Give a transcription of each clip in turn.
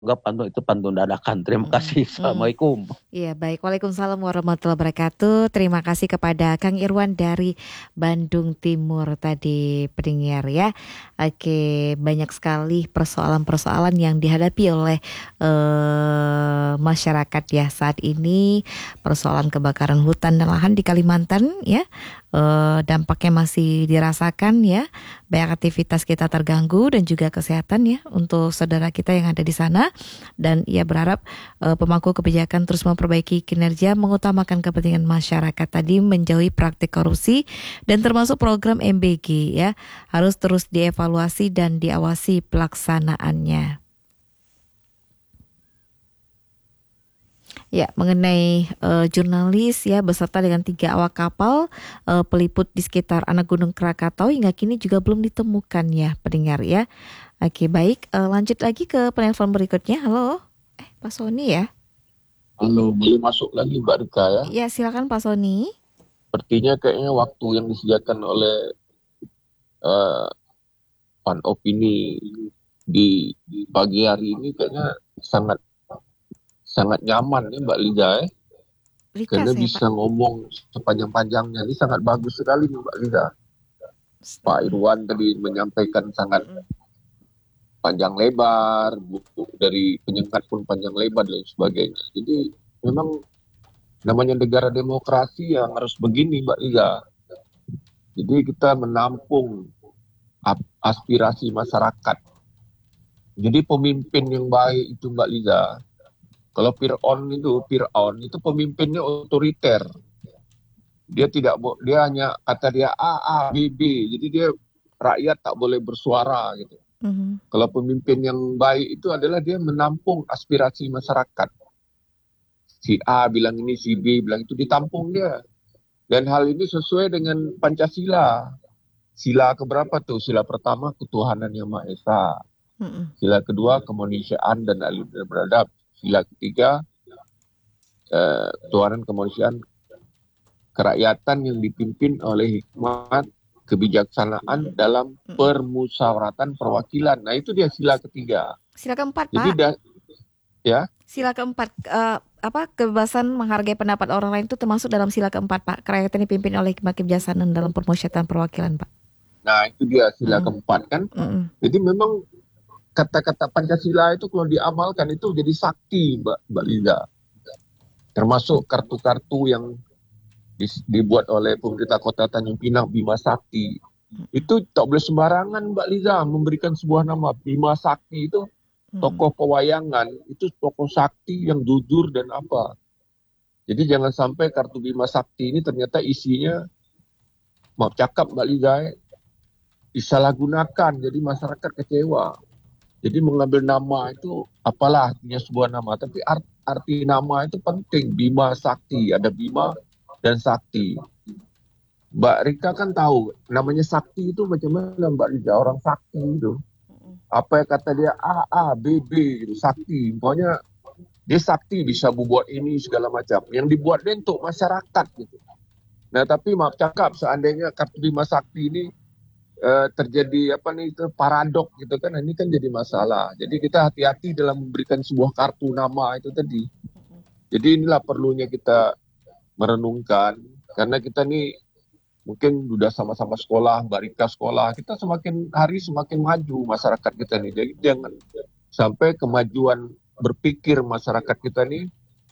Enggak pantun itu pantun dadakan. Terima Mm-mm. kasih. Mm. Assalamualaikum. Iya, baik. Waalaikumsalam warahmatullahi wabarakatuh. Terima kasih kepada Kang Irwan dari Bandung Timur tadi pendengar ya. Oke, banyak sekali persoalan-persoalan yang dihadapi oleh masyarakat ya saat ini. Persoalan kebakaran hutan dan lahan di Kalimantan ya. Dampaknya masih dirasakan ya. Banyak aktivitas kita terganggu dan juga kesehatan ya untuk saudara kita yang ada di sana. Dan ia berharap pemangku kebijakan terus memperbaiki kinerja, mengutamakan kepentingan masyarakat tadi, menjauhi praktik korupsi dan termasuk program MBG ya harus terus dievaluasi dan diawasi pelaksanaannya. Ya, mengenai jurnalis ya beserta dengan 3 awak kapal peliput di sekitar anak Gunung Krakatau hingga kini juga belum ditemukan ya pendengar ya. Oke, baik, lanjut lagi ke penelpon berikutnya. Halo, Pak Sony ya? Halo, boleh masuk lagi Mbak Rika ya? Ya, silakan Pak Sony. Sepertinya kayaknya waktu yang disediakan oleh eh, Pan Opini di pagi hari ini kayaknya sangat sangat nyaman ya Mbak Liza ya. Rika Karena saya Pak. bisa ngomong sepanjang-panjangnya. Ini sangat bagus sekali nih Mbak Liza. Pak Irwan tadi menyampaikan sangat Mm-mm. panjang lebar, buku dari penyekat pun panjang lebar dan sebagainya. Jadi memang namanya negara demokrasi yang harus begini Mbak Liza. Jadi kita menampung aspirasi masyarakat. Jadi pemimpin yang baik itu Mbak Liza, kalau Fir'aun itu pemimpinnya otoriter. Dia tidak dia hanya kata dia A A B B. Jadi dia rakyat tak boleh bersuara gitu. Mhm. Kalau pemimpin yang baik itu adalah dia menampung aspirasi masyarakat. Si A bilang ini, si B bilang itu, ditampung dia. Dan hal ini sesuai dengan Pancasila. Sila keberapa tuh? Sila pertama ketuhanan yang Maha Esa. Mhm. Sila kedua kemanusiaan dan adil beradab. Sila ketiga ketuhanan kemanusiaan kerakyatan yang dipimpin oleh hikmat kebijaksanaan dalam Mhm. permusyawaratan perwakilan. Nah itu dia sila ketiga. Sila keempat, Jadi Pak. ya, Sila keempat, apa kebebasan menghargai pendapat orang lain itu termasuk dalam sila keempat, Pak. Kerakyatan dipimpin oleh hikmat kebijaksanaan dalam permusyawaratan perwakilan, Pak. nah itu dia sila Mhm. keempat kan. Mhm. Jadi memang kata-kata Pancasila itu kalau diamalkan itu jadi sakti Mbak Liza. Termasuk kartu-kartu yang dibuat oleh pemerintah Kota Tanjung Pinang, Bima Sakti. Itu tak boleh sembarangan Mbak Liza memberikan sebuah nama. Bima Sakti itu Mhm. tokoh pewayangan, itu tokoh sakti yang jujur dan apa. Jadi jangan sampai kartu Bima Sakti ini ternyata isinya, maaf cakap Mbak Liza, disalahgunakan. Jadi masyarakat kecewa. Jadi mengambil nama itu apalah artinya sebuah nama. Tapi arti nama itu penting. Bima Sakti, ada Bima dan Sakti. Mbak Rika kan tahu namanya sakti itu macam mana Mbak Rika, orang sakti itu. Apa yang kata dia A A B B gitu, sakti. Pokoknya dia sakti bisa membuat ini segala macam. Yang dibuat dia untuk masyarakat gitu. Nah tapi maaf cakap seandainya kartu Bima Sakti ini terjadi apa nih itu paradok gitu kan, ini kan jadi masalah. Jadi kita hati-hati dalam memberikan sebuah kartu nama itu tadi. Jadi inilah perlunya kita merenungkan karena kita nih mungkin sudah sama-sama sekolah, Mbak Rika sekolah, kita semakin hari semakin maju masyarakat kita nih. Jadi jangan sampai kemajuan berpikir masyarakat kita nih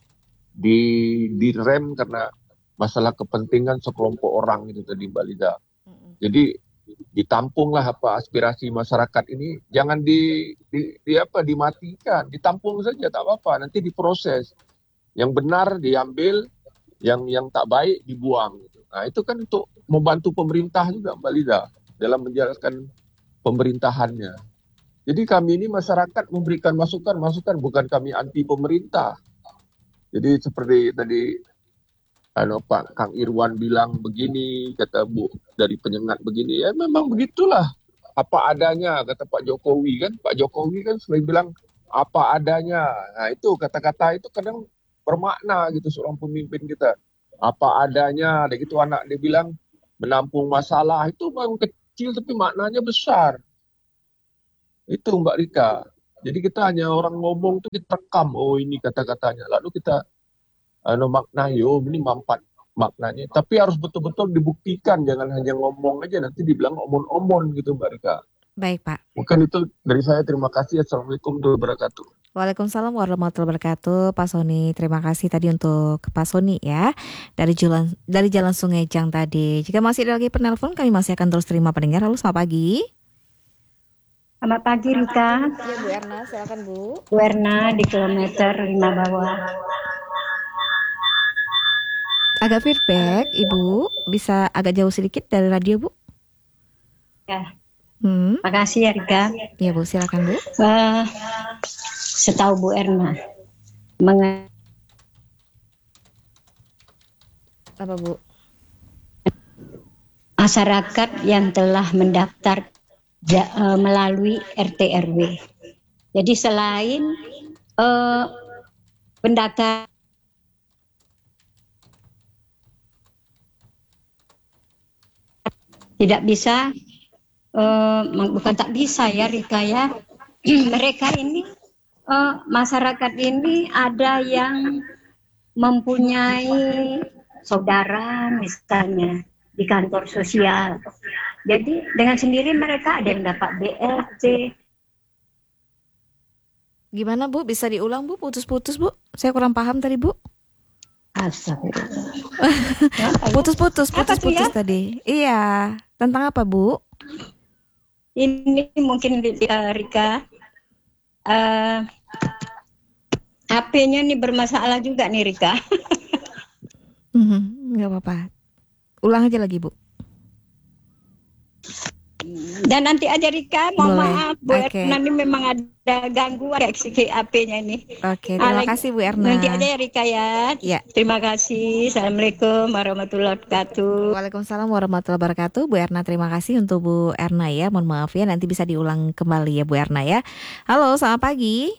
direm karena masalah kepentingan sekelompok orang itu tadi Mbak Lida. Jadi ditampunglah apa aspirasi masyarakat ini, jangan dimatikan, ditampung saja tak apa-apa, nanti diproses. Yang benar diambil, yang tak baik dibuang. Nah itu kan untuk membantu pemerintah juga Mbak Lida dalam menjalankan pemerintahannya. Jadi kami ini masyarakat memberikan masukan-masukan, bukan kami anti pemerintah. Jadi seperti tadi Pak Kang Irwan bilang begini, kata Bu dari penyengat begini, ya memang begitulah. Apa adanya, kata Pak Jokowi kan. Pak Jokowi kan selalu bilang apa adanya. Nah itu kata-kata itu kadang bermakna gitu seorang pemimpin kita. Apa adanya, ada gitu anak dia bilang menampung masalah itu memang kecil tapi maknanya besar. Itu Mbak Rika. Jadi kita hanya orang ngomong tuh kita rekam, oh ini kata-katanya. Lalu kita maknai, oh ini maknanya. Tapi harus betul-betul dibuktikan, jangan hanya ngomong aja nanti dibilang omon-omon gitu Mbak Rika. Baik Pak. Mungkin itu dari saya, terima kasih. Assalamualaikum warahmatullahi wabarakatuh. Waalaikumsalam warahmatullahi wabarakatuh, Pak Sony. Terima kasih tadi untuk Pak Sony ya, dari Jalan Sungai Jang tadi. Jika masih ada lagi penelpon, kami masih akan terus terima pendengar. Halo, selamat pagi. Selamat pagi Rika. Ya Bu Erna, silakan Bu. Bu Erna di kilometer 5 bawah. Agak feedback, Ibu. Bisa agak jauh sedikit dari radio, Bu? Ya. Makasih ya Rika. Ya Bu, silakan Bu. Setahu Bu Erna, apa Bu? Masyarakat yang telah mendaftar melalui RT RW. Jadi selain pendaftar tidak bisa, bukan tak bisa ya Rika ya. Mereka ini masyarakat ini ada yang mempunyai saudara misalnya di kantor sosial. Jadi dengan sendiri mereka ada yang dapat BLT. Gimana Bu? Bisa diulang Bu? Putus-putus Bu? Saya kurang paham tadi Bu. Astagfirullah. Putus-putus ya? tadi. Iya. Tentang apa Bu? Ini mungkin Rika. HP-nya nih bermasalah juga nih Rika. Nggak apa-apa. Ulang aja lagi Bu. Dan nanti aja Rika, mohon maaf Bu Okay. Erna ini memang ada gangguan HP-nya ini. Oke, terima kasih Bu Erna. Nanti aja ya Rika ya. Ya. Terima kasih. Assalamualaikum warahmatullahi wabarakatuh. Waalaikumsalam warahmatullahi wabarakatuh. Bu Erna, terima kasih untuk Bu Erna ya. Mohon maaf ya, nanti bisa diulang kembali ya Bu Erna ya. Halo, selamat pagi.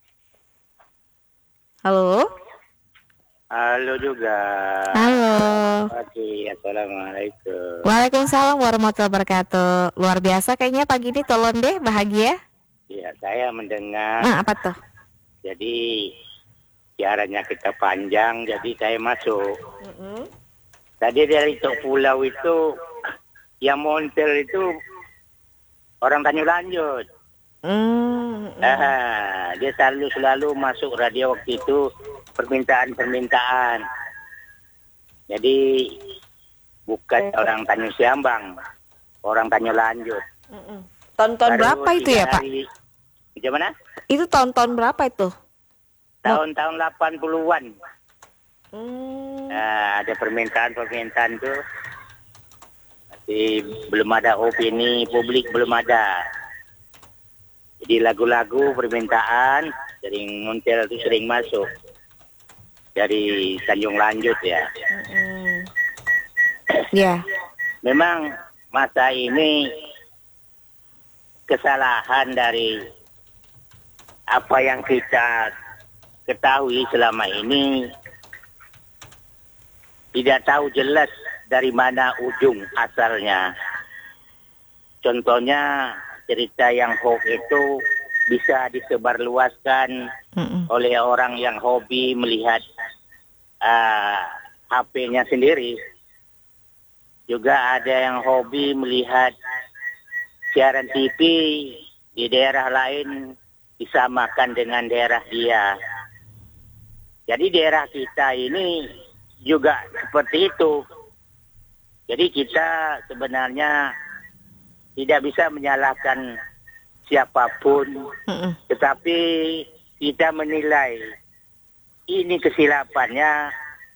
Halo. Halo juga. Halo. Pagi, assalamualaikum. Waalaikumsalam warahmatullahi wabarakatuh. Luar biasa kayaknya pagi ini, tolong deh bahagia. Ya, saya mendengar. Nah, apa tuh? Jadi siarannya kita panjang, jadi saya masuk. Tadi dari Tok Pulau itu, yang montel itu orang Tanjung Lanjut. Dia selalu masuk radio waktu itu permintaan. Jadi bukan orang Tanjung Siambang, orang Tanjung Lanjut. Tahun berapa itu ya Pak? Gimana? Itu tahun berapa itu? Tahun-tahun 80-an. Ada permintaan tuh. Masih belum ada opini publik, belum ada. Jadi lagu-lagu permintaan sering montel itu sering masuk dari Tanjung Lanjut ya. Ya. Memang masa ini kesalahan dari apa yang kita ketahui selama ini, tidak tahu jelas dari mana ujung asalnya. Contohnya cerita yang hoax itu bisa disebarluaskan oleh orang yang hobi melihat HP-nya sendiri. Juga ada yang hobi melihat siaran TV di daerah lain disamakan dengan daerah dia. Jadi daerah kita ini juga seperti itu. Jadi kita sebenarnya tidak bisa menyalahkan siapapun, tetapi kita menilai ini kesilapannya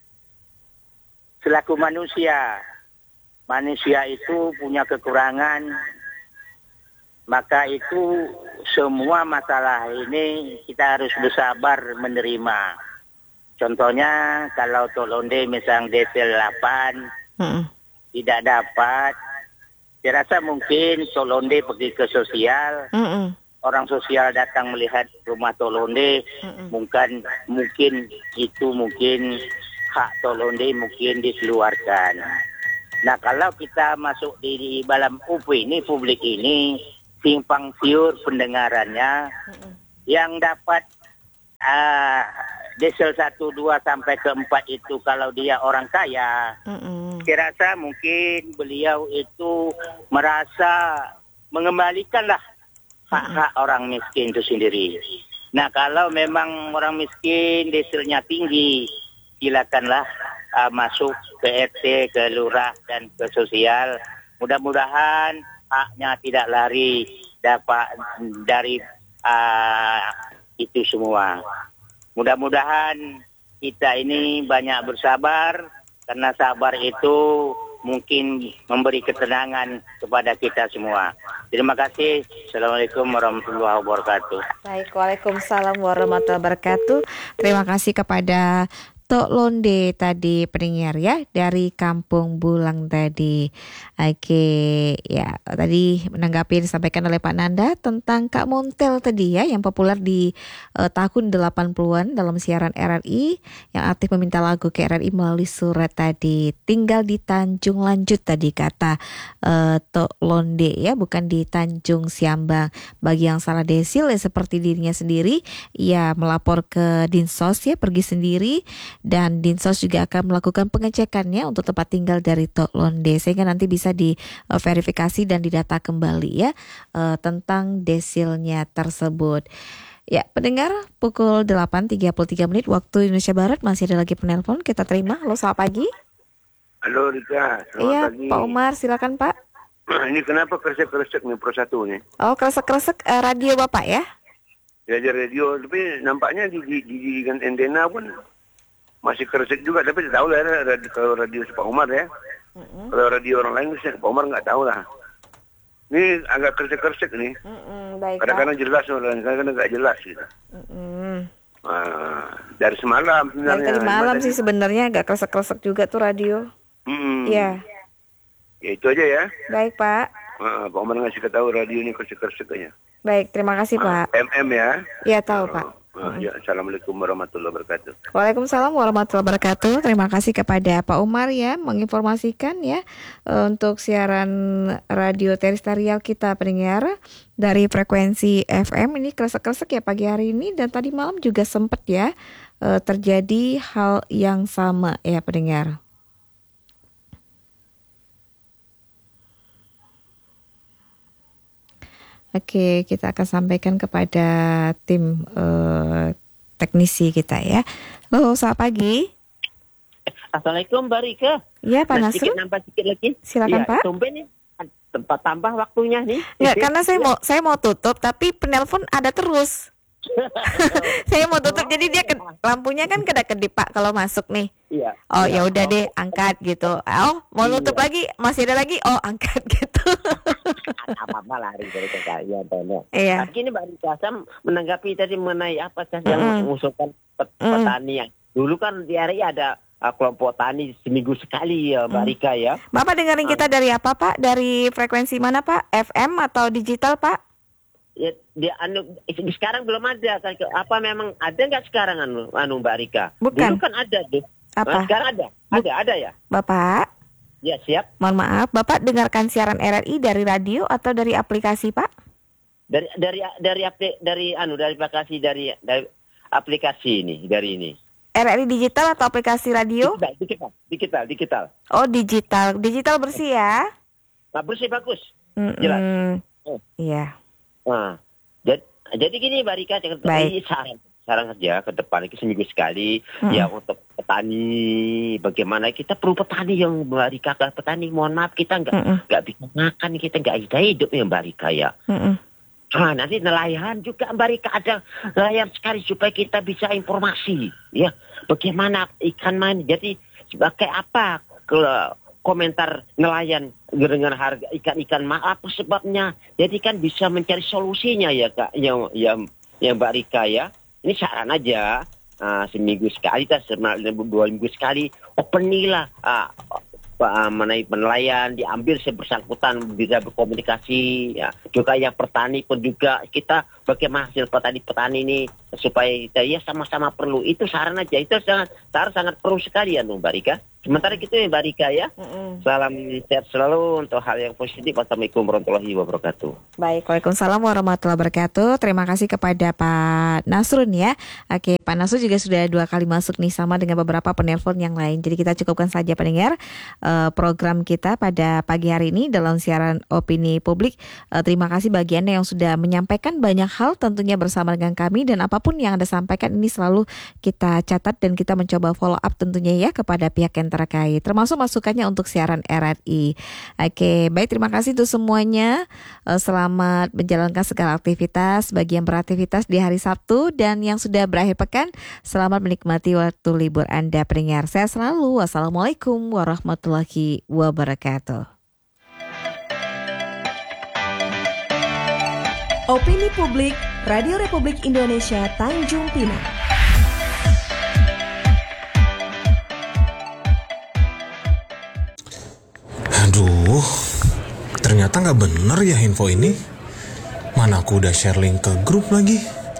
selaku manusia. Manusia itu punya kekurangan, maka itu semua masalah ini kita harus bersabar menerima. Contohnya kalau Tolonde misalnya DSL 8 tidak dapat, saya rasa mungkin Tolonde pergi ke sosial, orang sosial datang melihat rumah Tolonde, mungkin itu hak Tolonde mungkin dikeluarkan. Nah kalau kita masuk di dalam publik ini simpang siur pendengarannya, yang dapat desel 1, 2 sampai ke 4 itu kalau dia orang kaya, saya rasa mungkin beliau itu merasa mengembalikanlah hak-hak orang miskin itu sendiri. Nah, kalau memang orang miskin deselnya tinggi, silakanlah masuk ke RT, ke lurah dan ke sosial. Mudah-mudahan haknya tidak lari dapat dari itu semua. Mudah-mudahan kita ini banyak bersabar, karena sabar itu mungkin memberi ketenangan kepada kita semua. Terima kasih. Assalamualaikum warahmatullahi wabarakatuh. Baik, waalaikumsalam warahmatullahi wabarakatuh. Terima kasih kepada Tok Londe tadi pendengar ya dari Kampung Bulang tadi. Oke, ya tadi menanggapi disampaikan oleh Pak Nanda tentang Kak Montel tadi ya yang populer di tahun 80-an dalam siaran RRI yang aktif meminta lagu ke RRI melalui surat tadi. Tinggal di Tanjung Lanjut tadi kata Tok Londe ya, bukan di Tanjung Siambang. Bagi yang salah desil ya seperti dirinya sendiri, ya melapor ke Dinsos ya, pergi sendiri. Dan Dinsos juga akan melakukan pengecekannya untuk tempat tinggal dari Tok Londe sehingga nanti bisa diverifikasi dan didata kembali ya tentang desilnya tersebut. Ya, pendengar, pukul 8.33 menit waktu Indonesia Barat, masih ada lagi penelpon, kita terima. Halo, selamat pagi. Halo Rika, Iya, pagi. Pak Umar, silakan Pak. Ini kenapa kresek-kresek nih Pro 1 nih? Oh, kresek-kresek radio Bapak ya? Ya radio, tapi nampaknya di antena pun masih kresek juga, tapi tidak tahu lah kalau radio Pak Umar ya. Kalau radio orang lain Pak Umar nggak tahu lah. Ini agak kresek-kresek nih. Baik, Kadang-kadang jelas, kadang-kadang nggak jelas gitu. Dari semalam sebenarnya. Dari tadi malam sih sebenarnya agak kresek-kresek juga tuh radio. Iya. Ya itu aja ya. Baik Pak. Pak Umar ngasih tahu radio ini kresek-kresek aja. Baik, terima kasih Pak. MM ya. Iya tahu Pak. Ya, Assalamualaikum warahmatullahi wabarakatuh. Waalaikumsalam warahmatullahi wabarakatuh. Terima kasih kepada Pak Umar ya menginformasikan ya untuk siaran radio terestrial kita pendengar dari frekuensi FM ini kresek-kresek ya pagi hari ini, dan tadi malam juga sempat ya terjadi hal yang sama ya pendengar. Oke, kita akan sampaikan kepada tim teknisi kita ya. Halo, selamat pagi. Assalamualaikum Mbak Rika. Ya, Pak Nasrul. Nambah sedikit lagi. Silakan ya, Pak. Tumben nih, tempat tambah waktunya nih. Ya, karena saya mau tutup, tapi penelpon ada terus. Saya mau tutup, jadi dia lampunya kan kedap-kedip Pak kalau masuk nih. Iya. Oh ya udah deh, angkat gitu. Oh mau tutup lagi, masih ada lagi. Oh angkat gitu. Apa-apa lari dari kekayaan banyak. Iya. Tapi ini Mbak Rika, saya menanggapi tadi mengenai apa yang mengusulkan petani yang dulu kan di RI ada kelompok tani seminggu sekali ya Mbak Rika ya. Bapak dengerin kita dari apa Pak? Dari frekuensi mana Pak? FM atau digital Pak? Ya, sekarang belum ada kan, apa memang ada nggak sekarang Mbak Rika? Bukan. Dulu kan ada tuh. Apa? Sekarang ada ya. Bapak? Ya siap. Mohon maaf, Bapak dengarkan siaran RRI dari radio atau dari aplikasi Pak? Dari aplikasi ini, dari ini. RRI digital atau aplikasi radio? Digital. Oh digital, digital bersih ya? Bersih bagus. Jelas. Iya. Nah, jadi gini Mbak Rika, saran saja ke depan ini seminggu sekali ya untuk petani. Bagaimana kita perlu petani yang Mbak Rika, petani mohon maaf kita nggak bisa makan, kita nggak bisa hidup ya Mbak Rika ya. Nah, nanti nelayan juga Mbak Rika, ada nelayan sekali supaya kita bisa informasi ya bagaimana ikan main. Jadi sebagai apa komentar nelayan dengan harga ikan-ikan apa sebabnya. Jadi kan bisa mencari solusinya ya Kak, yang Mbak Rika ya. Ini saran aja, seminggu sekali, 2 minggu sekali, opening lah mengenai penelayan, diambil bersangkutan bisa berkomunikasi ya. Juga yang petani pun juga kita bagaimana hasil petani-petani ini supaya kita ya sama-sama perlu. Itu saran aja, itu sangat perlu sekali ya Mbak Rika. Sementara gitu ya Mbak Rika ya. Salam sehat selalu untuk hal yang positif. Assalamualaikum warahmatullahi wabarakatuh. Baik, Waalaikumsalam warahmatullahi wabarakatuh. Terima kasih kepada Pak Nasrun ya. Oke, Pak Nasrun juga sudah 2 kali masuk nih sama dengan beberapa penelpon yang lain. Jadi kita cukupkan saja pendengar program kita pada pagi hari ini dalam siaran Opini Publik. Terima kasih bagi Anda yang sudah menyampaikan banyak hal tentunya bersama dengan kami, dan apapun yang Anda sampaikan ini selalu kita catat dan kita mencoba follow up tentunya ya kepada pihak yang terkait, termasuk masukannya untuk siaran RRI. Oke, baik, terima kasih untuk semuanya. Selamat menjalankan segala aktivitas bagi yang beraktivitas di hari Sabtu, dan yang sudah berakhir pekan, selamat menikmati waktu libur Anda pendengar. Saya selalu. Wassalamualaikum warahmatullahi wabarakatuh. Opini Publik, Radio Republik Indonesia Tanjung Pinang. Aduh, ternyata nggak bener ya info ini. Mana aku udah share link ke grup lagi.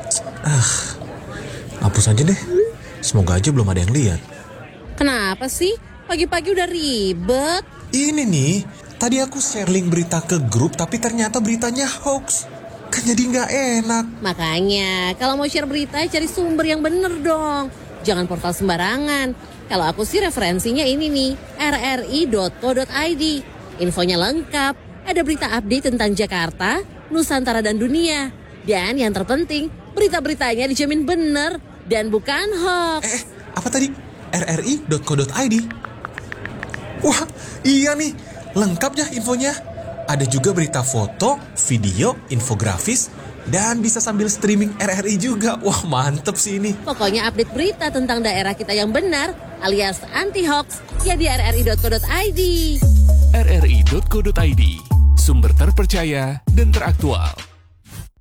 Hapus aja deh. Semoga aja belum ada yang lihat. Kenapa sih? Pagi-pagi udah ribet. Ini nih, tadi aku share link berita ke grup tapi ternyata beritanya hoax. Kan jadi nggak enak. Makanya, kalau mau share berita cari sumber yang bener dong. Jangan portal sembarangan. Kalau aku sih referensinya ini nih, rri.co.id. Infonya lengkap, ada berita update tentang Jakarta, Nusantara dan dunia. Dan yang terpenting, berita-beritanya dijamin bener dan bukan hoax. Apa tadi? rri.co.id? Wah, iya nih, lengkap ya infonya. Ada juga berita foto, video, infografis, dan bisa sambil streaming RRI juga. Wah, mantep sih ini. Pokoknya update berita tentang daerah kita yang benar, alias anti-hoax, ya di rri.co.id. rri.co.id, sumber terpercaya dan teraktual.